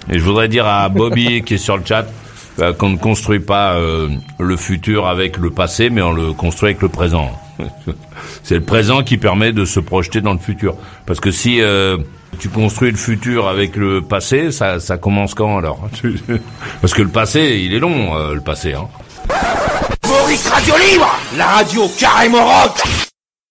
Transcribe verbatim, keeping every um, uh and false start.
Et je voudrais dire à Bobby qui est sur le chat euh, qu'on ne construit pas euh, le futur avec le passé, mais on le construit avec le présent. C'est le présent qui permet de se projeter dans le futur. Parce que si euh, tu construis le futur avec le passé, ça, ça commence quand alors? Parce que le passé, il est long, euh, le passé. Hein. Maurice Radio Libre, la radio carrément rock.